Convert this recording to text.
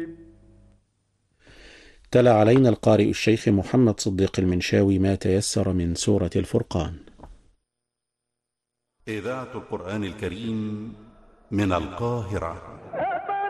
تلا علينا القارئ الشيخ محمد صديق المنشاوي ما تيسر من سورة الفرقان. إذاعة القرآن الكريم من القاهرة.